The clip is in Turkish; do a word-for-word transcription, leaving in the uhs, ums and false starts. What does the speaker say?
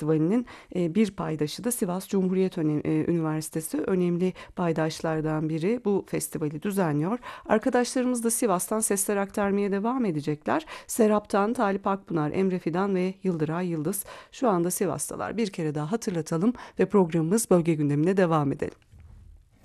Festivali'nin e, bir paydaşı da Sivas Cumhuriyet Öne- e, Üniversitesi, önemli paydaşlardan biri bu festivali düzenliyor. Arkadaşlarımız da Sivas'tan sesler aktarmaya devam edecekler. Serap'tan Talip Akpınar, Emre Fidan ve Yıldıray Yıldız şu anda Sivas'talar. Bir kere daha hatırlatalım ve programımız bölge gündemine devam edelim.